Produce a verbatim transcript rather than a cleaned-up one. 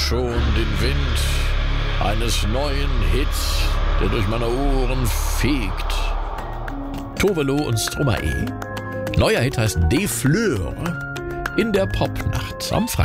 schon den Wind eines neuen Hits, der durch meine Ohren fegt. Tovelo und Stromae. Neuer Hit heißt Des Fleurs in der Popnacht am Freitag.